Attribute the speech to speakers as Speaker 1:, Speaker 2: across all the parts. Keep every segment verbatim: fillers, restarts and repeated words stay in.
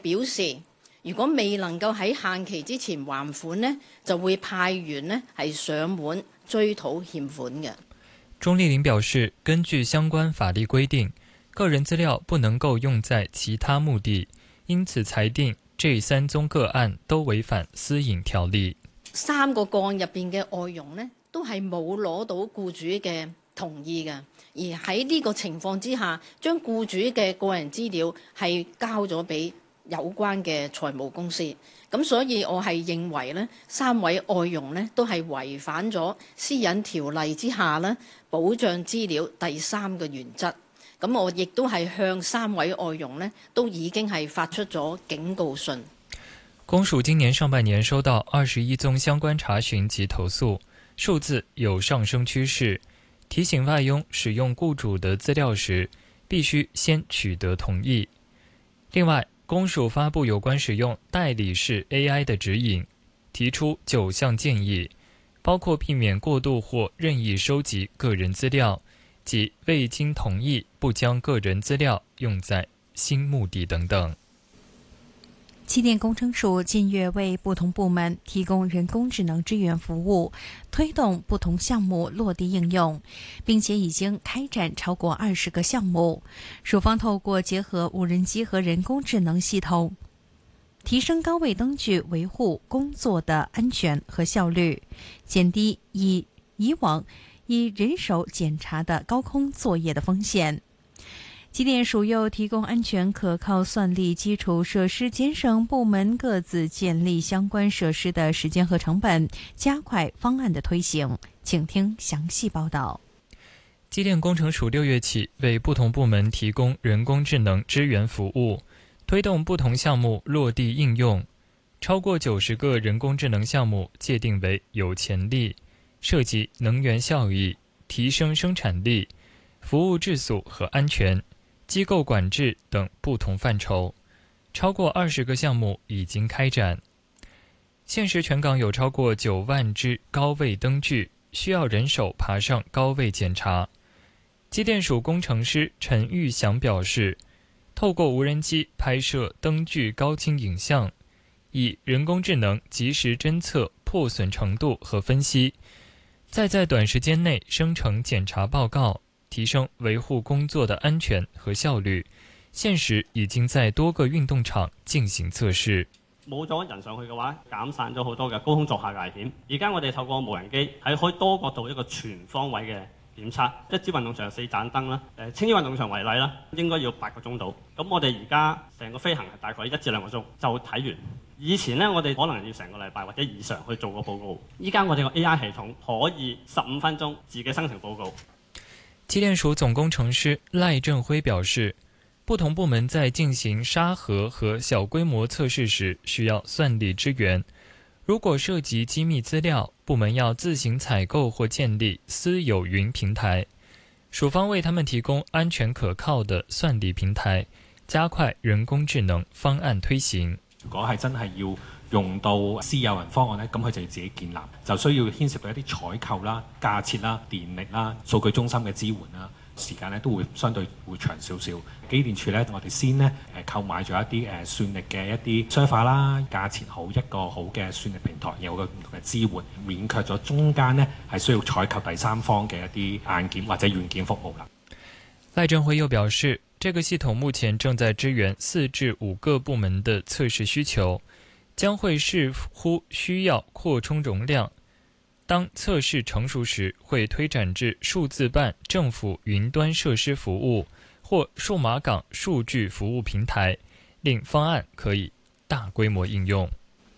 Speaker 1: 表示，如果未能夠喺限期之前還款呢，就會派員呢係上門追討欠款嘅。
Speaker 2: 鍾麗玲表示，根據相關法律規定，個人資料不能夠用在其他目的，因此裁定這三宗個案都違反私隱條例。
Speaker 1: 三個個案入邊嘅外傭呢，都係冇攞到僱主嘅同意嘅，而喺呢個情況之下，將僱主嘅個人資料係交咗俾有關嘅財務公司。咁所以我係認為呢三位外傭呢都係違反咗私隱條例之下呢保障資料第三個原則。咁我亦都係向三位外傭呢都已經係發出咗警告信。
Speaker 2: 公署今年上半年收到二十一宗相關查詢及投訴，數字有上升趨勢，提醒外傭使用僱主的資料時，必須先取得同意。另外，公署發布有關使用代理式 A I 的指引，提出九項建議，包括避免過度或任意收集個人資料，及未經同意不將個人資料用在新目的等等。
Speaker 3: 機電工程署近月為不同部門提供人工智能支援服務，推動不同項目落地應用，並且已經開展超過二十個項目。署方透過結合無人機和人工智能系統，提升高位燈具維護工作的安全和效率，減低以以往以人手檢查的高空作業的風險。機電署又提供安全可靠算力基礎設施，節省部門各自建立相關設施的時間和成本，加快方案的推行。請聽詳細報道。
Speaker 2: 機電工程署六月起為不同部門提供人工智能支援服務，推動不同項目落地應用。超過九十個人工智能項目界定為有潛力，涉及能源效益、提升生產力、服務質素和安全、機構管制等不同範疇，超過二十個項目已經開展。現時全港有超過九萬隻高位燈具，需要人手爬上高位檢查。機電署工程師陳玉祥表示，透過無人機拍攝燈具高清影像，以人工智能及時偵測破損程度和分析，再在短時間內生成檢查報告，提升維護工作的安全和效率。現時已經在多個運動場進行測試。
Speaker 4: 冇咗人上去嘅話，減散咗好多嘅高空作下危險。而家我哋透過無人機喺可以多角度一個全方位嘅檢測，一支運動場有四盞燈啦。誒，青衣運動場為例啦，應該要八個鐘度。咁我哋而家成個飛行係大概一至兩個鐘就睇完。以前呢，我哋可能要成個禮拜或者以上去做個報告。依家我哋個 A I 系統可以十五分鐘自己生成報告。
Speaker 2: 機電署總工程師賴振輝表示，不同部門在進行沙盒和小規模測試時需要算力支援，如果涉及機密資料，部門要自行採購或建立私有雲平台，署方為他們提供安全可靠的算力平台，加快人工智能方案推行。
Speaker 5: 如果係真係要用到私有雲方案呢，咁佢就要自己建立，就需要牽涉到一啲採購啦、架設啦、電力啦、數據中心嘅支援啦，時間呢都會相對會長少少。機電署呢，我哋先呢誒購買咗一啲誒算力嘅一啲 server 啦，架設好一個好嘅算力平台，有個唔同嘅支援，免卻咗中間呢係需要採購第三方嘅一啲硬件或者軟件服務啦。
Speaker 2: 賴振輝又表示，這個系統目前正在支援四至五個部門的測試需求，將會視乎需要擴充容量。當測試成熟時，會推展至數字辦政府雲端設施服務或數碼港數據服務平台，令方案可以大規模應用。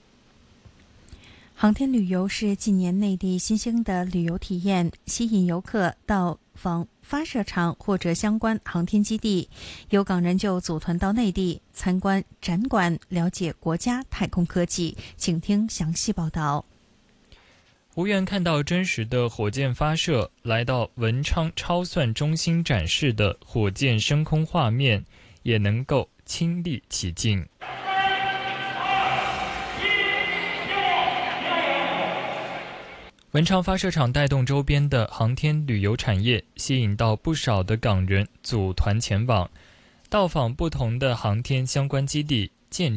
Speaker 3: 航天旅遊是近年內地新興的旅遊體驗，吸引遊客到訪發射場或者相關航天基地，有港人就組團到內地參觀展館，了解國家太空科技。請聽詳細報道。
Speaker 2: 無緣看到真實的火箭發射，來到文昌超算中心展示的火箭升空畫面，也能夠親歷其境。文昌發射場帶動周邊的航天旅遊產業，吸引到不少的港人組團前往，到訪不同的航天相關基地，見